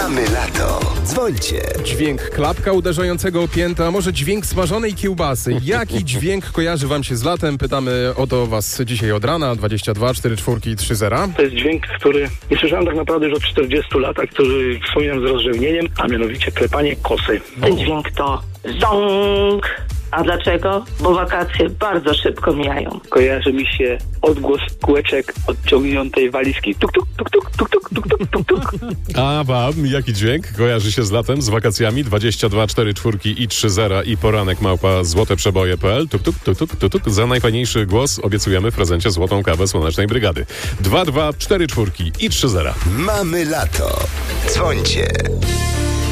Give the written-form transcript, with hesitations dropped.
Mamy lato. Dzwońcie. Dźwięk klapka uderzającego o piętę, a może dźwięk smażonej kiełbasy. Jaki dźwięk kojarzy wam się z latem? Pytamy o to was dzisiaj od rana. 22 44 30. To jest dźwięk, który nie słyszałem tak naprawdę już od 40 lat, a który wspominam z rozrzewnieniem, a mianowicie klepanie kosy. Ten dźwięk to ząg. A dlaczego? Bo wakacje bardzo szybko mijają. Kojarzy mi się odgłos kółeczek odciągniętej walizki. Tuk, tuk, tuk, tuk, tuk, tuk, tuk, tuk, tuk, tuk. A wam jaki dźwięk kojarzy się z latem, z wakacjami? 22 44 i 30 i poranek małpa złoteprzeboje.pl. Tuk, tuk, tuk, tuk, tuk, tuk. Za najfajniejszy głos obiecujemy w prezencie złotą kawę Słonecznej Brygady. 22 44 i 30. Mamy lato. Dzwońcie.